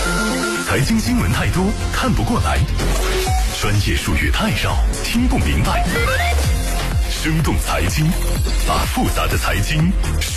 财经新闻太多，看不过来；专业术语太少，听不明白。生动财经，把复杂的财经